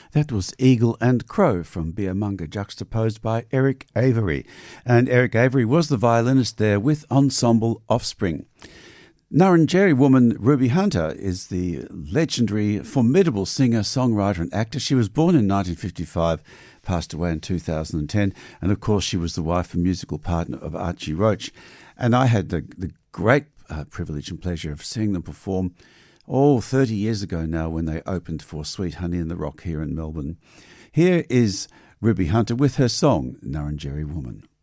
That was Eagle and Crow from Beermunga, juxtaposed by Eric Avery. And Eric Avery was the violinist there with Ensemble Offspring. Ngarrindjeri woman Ruby Hunter is the legendary, formidable singer, songwriter and actor. She was born in 1955, passed away in 2010, and of course she was the wife and musical partner of Archie Roach. And I had the great privilege and pleasure of seeing them perform 30 years ago now when they opened for Sweet Honey in the Rock here in Melbourne. Here is Ruby Hunter with her song, Ngarrindjeri Woman.